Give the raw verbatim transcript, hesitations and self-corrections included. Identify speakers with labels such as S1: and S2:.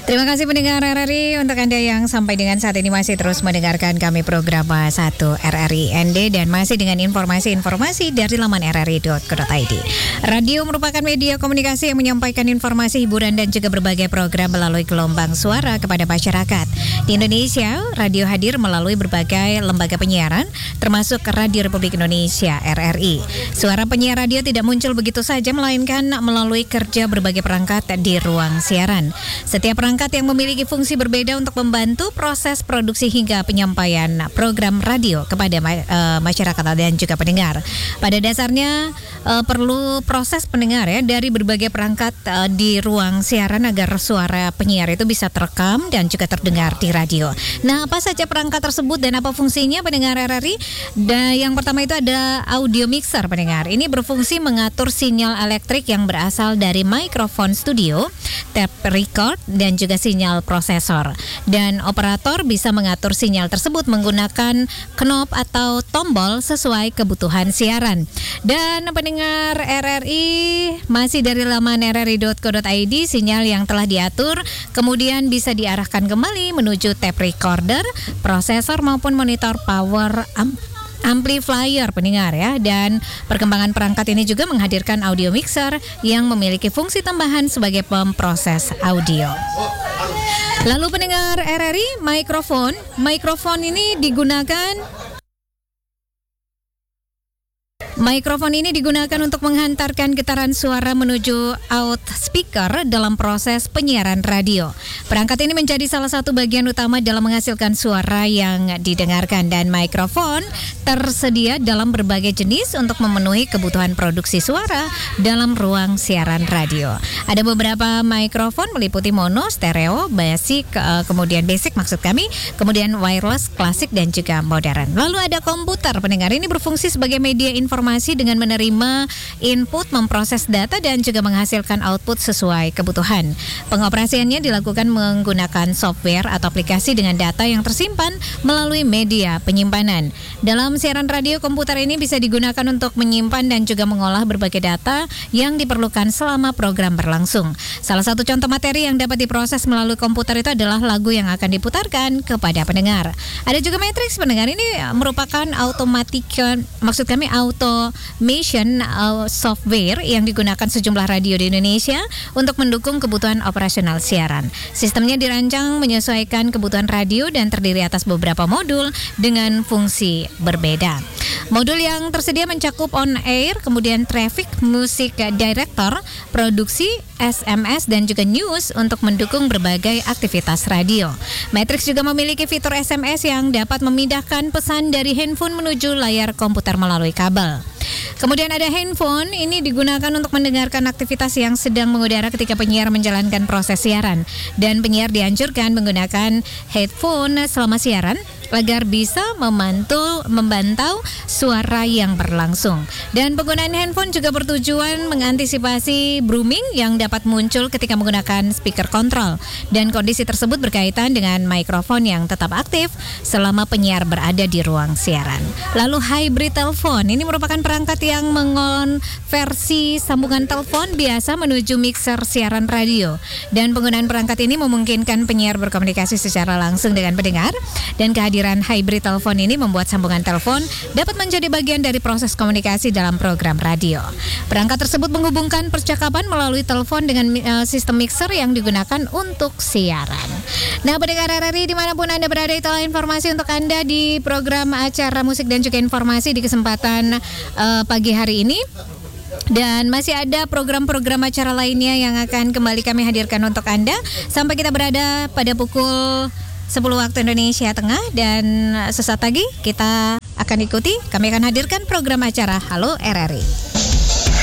S1: Terima kasih pendengar R R I. Untuk Anda yang sampai dengan saat ini masih terus mendengarkan kami program satu R R I N D dan masih dengan informasi-informasi dari laman r r i dot co dot i d. Radio merupakan media komunikasi yang menyampaikan informasi, hiburan dan juga berbagai program melalui gelombang suara kepada masyarakat. Di Indonesia, radio hadir melalui berbagai lembaga penyiaran termasuk Radio Republik Indonesia R R I. Suara penyiar radio tidak muncul begitu saja melainkan melalui kerja berbagai perangkat di ruang siaran. Setiap perangkat yang memiliki fungsi berbeda untuk membantu proses produksi hingga penyampaian program radio kepada uh, masyarakat dan juga pendengar. Pada dasarnya uh, perlu proses pendengar ya dari berbagai perangkat uh, di ruang siaran agar suara penyiar itu bisa terekam dan juga terdengar di radio. Nah, apa saja perangkat tersebut dan apa fungsinya pendengar R R I? Dan yang pertama itu ada audio mixer pendengar. Ini berfungsi mengatur sinyal elektrik yang berasal dari mikrofon studio, tape record dan juga sinyal prosesor. Dan operator bisa mengatur sinyal tersebut menggunakan knob atau tombol sesuai kebutuhan siaran. Dan pendengar R R I masih dari laman r r i dot co dot i d, sinyal yang telah diatur kemudian bisa diarahkan kembali menuju tape recorder, prosesor maupun monitor power amp amplifier pendengar ya. Dan perkembangan perangkat ini juga menghadirkan audio mixer yang memiliki fungsi tambahan sebagai pemproses audio. Lalu pendengar R R I, mikrofon. Mikrofon ini digunakan Mikrofon ini digunakan untuk menghantarkan getaran suara menuju out speaker dalam proses penyiaran radio. Perangkat ini menjadi salah satu bagian utama dalam menghasilkan suara yang didengarkan, dan mikrofon tersedia dalam berbagai jenis untuk memenuhi kebutuhan produksi suara dalam ruang siaran radio. Ada beberapa mikrofon meliputi mono, stereo, basic, kemudian basic maksud kami, kemudian wireless, klasik dan juga modern. Lalu ada komputer pendengar, ini berfungsi sebagai media informasi dengan menerima input, memproses data dan juga menghasilkan output sesuai kebutuhan. Pengoperasiannya dilakukan menggunakan software atau aplikasi dengan data yang tersimpan melalui media penyimpanan. Dalam siaran radio, komputer ini bisa digunakan untuk menyimpan dan juga mengolah berbagai data yang diperlukan selama program berlangsung. Salah satu contoh materi yang dapat diproses melalui komputer itu adalah lagu yang akan diputarkan kepada pendengar. Ada juga matriks pendengar, ini merupakan automatic, maksud kami auto automation uh, software yang digunakan sejumlah radio di Indonesia untuk mendukung kebutuhan operasional siaran. Sistemnya dirancang menyesuaikan kebutuhan radio dan terdiri atas beberapa modul dengan fungsi berbeda. Modul yang tersedia mencakup on air, kemudian traffic, music director, produksi, S M S dan juga news untuk mendukung berbagai aktivitas radio. Matrix juga memiliki fitur S M S yang dapat memindahkan pesan dari handphone menuju layar komputer melalui kabel. Kemudian ada handphone, ini digunakan untuk mendengarkan aktivitas yang sedang mengudara ketika penyiar menjalankan proses siaran. Dan penyiar dianjurkan menggunakan headphone selama siaran agar bisa memantau, membantau suara yang berlangsung. Dan penggunaan handphone juga bertujuan mengantisipasi booming yang dapat muncul ketika menggunakan speaker kontrol. Dan kondisi tersebut berkaitan dengan mikrofon yang tetap aktif selama penyiar berada di ruang siaran. Lalu hybrid telepon, ini merupakan perangkat yang mengonversi sambungan telepon biasa menuju mixer siaran radio. Dan penggunaan perangkat ini memungkinkan penyiar berkomunikasi secara langsung dengan pendengar, dan kehadiran hybrid telepon ini membuat sambungan telepon dapat menjadi bagian dari proses komunikasi dalam program radio. Perangkat tersebut menghubungkan percakapan melalui telepon dengan uh, sistem mixer yang digunakan untuk siaran. Nah, pendengar R R I dimanapun Anda berada, itulah informasi untuk Anda di program acara musik dan juga informasi di kesempatan uh, pagi hari ini. Dan masih ada program-program acara lainnya yang akan kembali kami hadirkan untuk Anda sampai kita berada pada pukul sepuluh waktu Indonesia Tengah. Dan sesaat lagi kita akan ikuti, kami akan hadirkan program acara Halo R R I.